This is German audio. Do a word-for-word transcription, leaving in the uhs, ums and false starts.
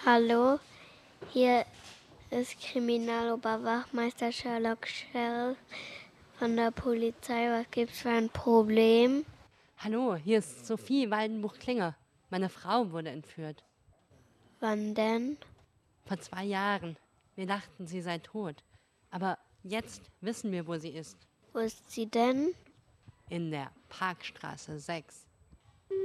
Hallo, hier ist Kriminaloberwachmeister Sherlock Shell von der Polizei. Was gibt's für ein Problem? Hallo, hier ist Sophie Waldenbuch-Klinger. Meine Frau wurde entführt. Wann denn? Vor zwei Jahren. Wir dachten, sie sei tot. Aber jetzt wissen wir, wo sie ist. Wo ist sie denn? In der Parkstraße sechs.